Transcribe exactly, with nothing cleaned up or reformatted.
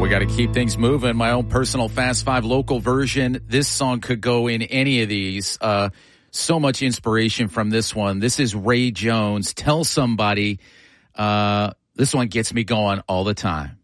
we got to keep things moving. My own personal Fast Five local version. This song could go in any of these. Uh, so much inspiration from this one. This is Ray Jones. Tell Somebody. Uh, this one gets me going all the time.